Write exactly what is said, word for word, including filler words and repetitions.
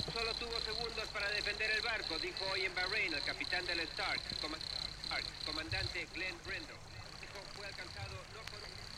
Solo tuvo segundos para defender el barco, dijo hoy en Bahrein el capitán del Stark, Coma- Stark, comandante Glenn Brendo. Dijo, fue alcanzado no por un...